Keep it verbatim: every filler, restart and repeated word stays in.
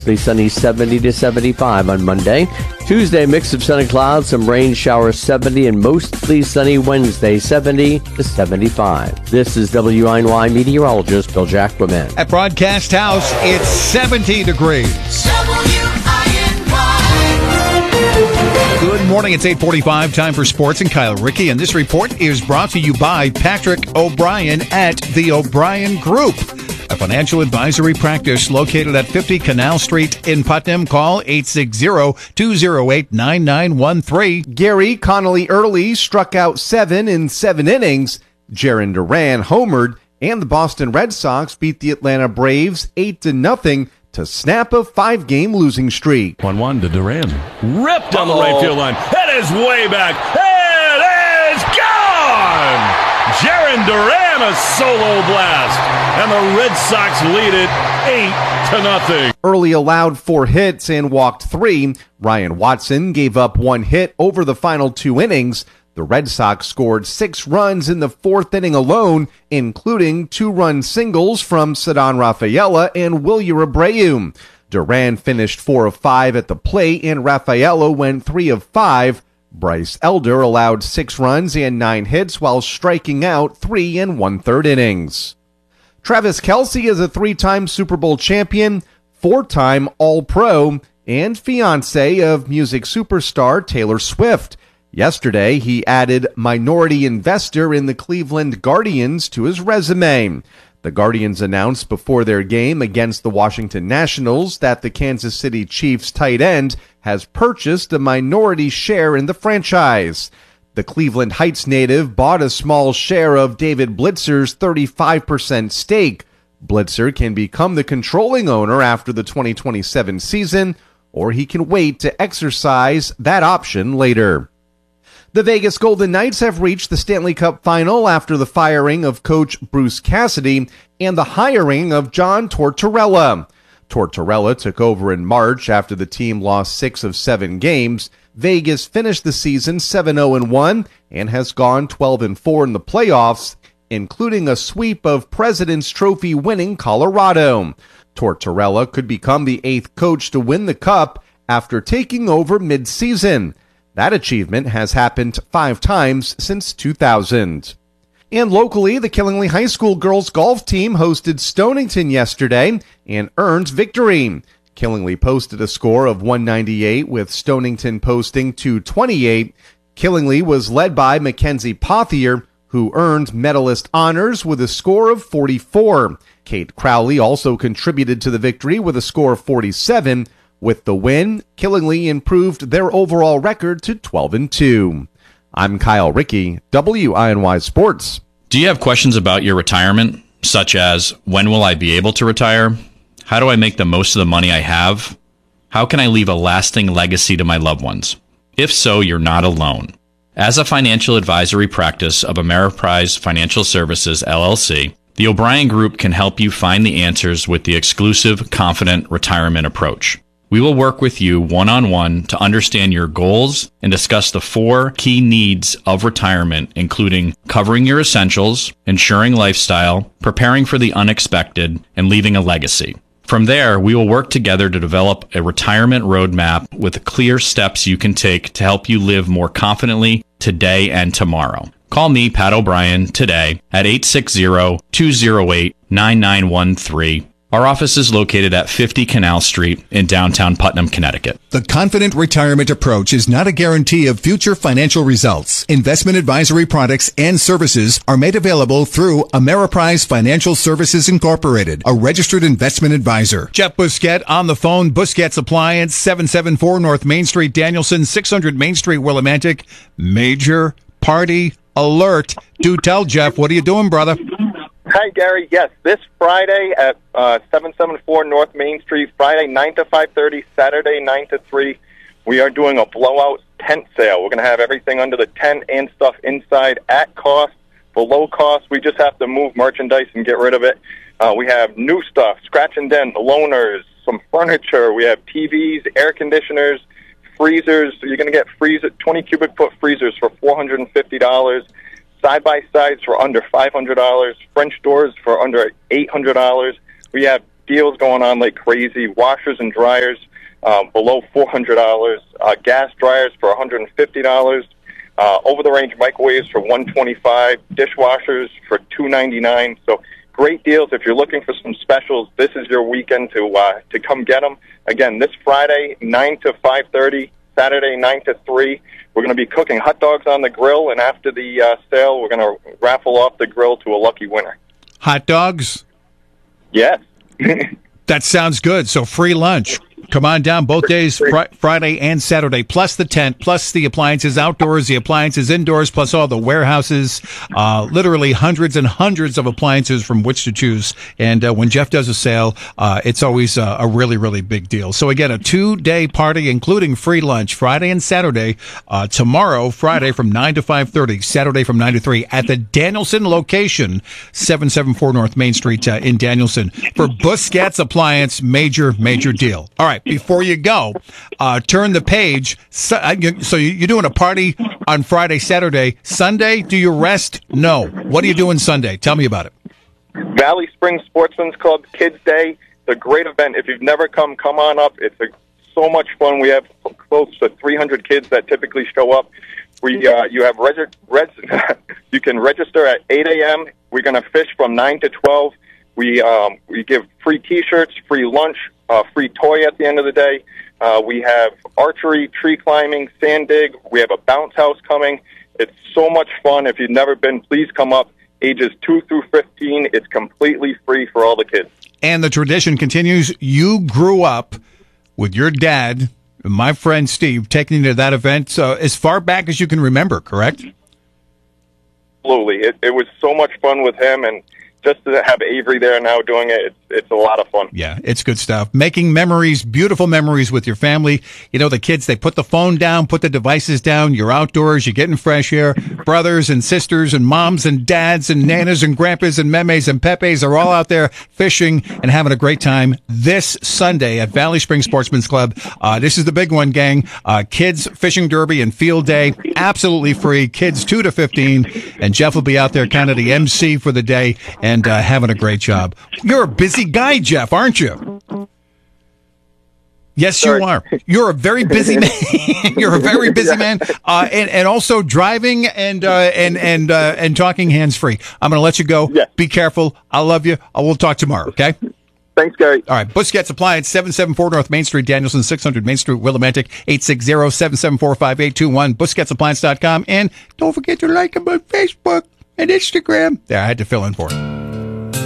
Mostly sunny, seventy to seventy-five on Monday. Tuesday, mix of sun and clouds, some rain showers, seventy, and mostly sunny Wednesday, seventy to seventy-five. This is W I N Y meteorologist Bill Jacquemin. At Broadcast House, it's seventy degrees. W I N Y. Good morning. It's eight forty-five. Time for sports and Kyle Rickey. And this report is brought to you by Patrick O'Brien at the O'Brien Group, a financial advisory practice located at fifty Canal Street in Putnam. Call eight six zero, two zero eight, nine nine one three. Gary Connolly Early struck out seven in seven innings. Jarren Duran homered, and the Boston Red Sox beat the Atlanta Braves eight to nothing to snap a five-game losing streak. one one to Duran. Ripped down the right field line. That is way back. It is gone! Jarren Duran, a solo blast. And the Red Sox lead it eight to nothing. Early allowed four hits and walked three. Ryan Watson gave up one hit over the final two innings. The Red Sox scored six runs in the fourth inning alone, including two-run singles from Ceddanne Rafaela and Wilyer Abreu. Duran finished four of five at the plate, and Rafaela went three of five. Bryce Elder allowed six runs and nine hits while striking out three and one-third innings. Travis Kelce is a three-time Super Bowl champion, four-time All-Pro, and fiancé of music superstar Taylor Swift. Yesterday, he added minority investor in the Cleveland Guardians to his resume. The Guardians announced before their game against the Washington Nationals that the Kansas City Chiefs tight end has purchased a minority share in the franchise. The Cleveland Heights native bought a small share of David Blitzer's thirty-five percent stake. Blitzer can become the controlling owner after the twenty twenty-seven season, or he can wait to exercise that option later. The Vegas Golden Knights have reached the Stanley Cup final after the firing of coach Bruce Cassidy and the hiring of John Tortorella. Tortorella took over in March after the team lost six of seven games. Vegas finished the season seven oh one and has gone twelve and four in the playoffs, including a sweep of President's Trophy winning Colorado. Tortorella could become the eighth coach to win the Cup after taking over mid-season. That achievement has happened five times since two thousand. And locally, the Killingly High School girls golf team hosted Stonington yesterday and earned victory. Killingly posted a score of one ninety-eight with Stonington posting two twenty-eight. Killingly was led by Mackenzie Pothier, who earned medalist honors with a score of forty-four. Kate Crowley also contributed to the victory with a score of forty-seven. With the win, Killingly improved their overall record to twelve and two. I'm Kyle Rickey, W I N Y Sports. Do you have questions about your retirement, such as when will I be able to retire? How do I make the most of the money I have? How can I leave a lasting legacy to my loved ones? If so, you're not alone. As a financial advisory practice of Ameriprise Financial Services, L L C, the O'Brien Group can help you find the answers with the exclusive Confident Retirement Approach. We will work with you one-on-one to understand your goals and discuss the four key needs of retirement, including covering your essentials, ensuring lifestyle, preparing for the unexpected, and leaving a legacy. From there, we will work together to develop a retirement roadmap with clear steps you can take to help you live more confidently today and tomorrow. Call me, Pat O'Brien, today at eight six zero, two zero eight, nine nine one three. Our office is located at fifty Canal Street in downtown Putnam, Connecticut. The Confident Retirement Approach is not a guarantee of future financial results. Investment advisory products and services are made available through Ameriprise Financial Services Incorporated, a registered investment advisor. Jeff Busquet on the phone. Busquets Appliance, seven seven four North Main Street, Danielson, six hundred Main Street, Willimantic. Major party alert. Do tell, Jeff. What are you doing, brother? Hi, Gary. Yes, this Friday at uh, seven seven four North Main Street, Friday nine to five thirty, Saturday nine to three, we are doing a blowout tent sale. We're going to have everything under the tent and stuff inside at cost, below cost. We just have to move merchandise and get rid of it. Uh, we have new stuff, scratch and dent, loaners, some furniture. We have T Vs, air conditioners, freezers. You're going to get freezer, twenty cubic foot freezers for four hundred fifty dollars. Side-by-sides for under five hundred dollars, French doors for under eight hundred dollars. We have deals going on like crazy. Washers and dryers um, below four hundred dollars. Uh, gas dryers for one hundred fifty dollars. Uh, over-the-range microwaves for one hundred twenty-five dollars. Dishwashers for two hundred ninety-nine dollars. So great deals. If you're looking for some specials, this is your weekend to uh, to come get them. Again, this Friday, nine to five thirty, Saturday, nine to three. We're going to be cooking hot dogs on the grill, and after the uh, sale, we're going to raffle off the grill to a lucky winner. Hot dogs? Yes. That sounds good. So free lunch. Come on down both days, fr- Friday and Saturday, plus the tent, plus the appliances outdoors, the appliances indoors, plus all the warehouses, uh, literally hundreds and hundreds of appliances from which to choose. And uh, when Jeff does a sale, uh, it's always uh, a really, really big deal. So again, a two-day party, including free lunch, Friday and Saturday. Uh, tomorrow, Friday from nine to five thirty, Saturday from nine to three at the Danielson location, seven seventy-four North Main Street uh, in Danielson. For Busquets Appliance, major, major deal. All right. Before you go, uh, turn the page. So, uh, you, so you're doing a party on Friday, Saturday. Sunday, do you rest? No. What are you doing Sunday? Tell me about it. Valley Springs Sportsman's Club Kids Day. It's a great event. If you've never come, come on up. It's a, so much fun. We have close to three hundred kids that typically show up. We uh, you have regi- reg- you can register at eight a.m. We're going to fish from nine to twelve. We um, we give free T-shirts, free lunch, uh, free toy at the end of the day. Uh, we have archery, tree climbing, sand dig. We have a bounce house coming. It's so much fun. If you've never been, please come up. Ages two through fifteen. It's completely free for all the kids. And the tradition continues. You grew up with your dad, my friend Steve, taking you to that event uh, as far back as you can remember, correct? Absolutely. It, it was so much fun with him, and just to have Avery there now doing it, it's, it's a lot of fun. Yeah, it's good stuff. Making memories, beautiful memories with your family. You know, the kids, they put the phone down, put the devices down. You're outdoors, you're getting fresh air. Brothers and sisters and moms and dads and nanas and grandpas and memes and pepes are all out there fishing and having a great time this Sunday at Valley Springs Sportsman's Club. Uh, this is the big one, gang. Uh, kids fishing derby and field day, absolutely free. Kids two to fifteen. And Jeff will be out there kind of the M C for the day and uh, having a great job. You're a busy guy, Jeff, aren't you? Yes, Sorry. you are. You're a very busy man. You're a very busy man, uh, and and also driving and uh, and and uh, and talking hands free. I'm going to let you go. Yeah. Be careful. I love you. I will talk tomorrow. Okay. Thanks, Gary. All right. Busquets Appliance, seven seventy-four North Main Street, Danielson, six hundred Main Street, Willimantic, eight six zero, seven seven four, five eight two one, busquets appliance dot com, and don't forget to like them on Facebook and Instagram. There, I had to fill in for it.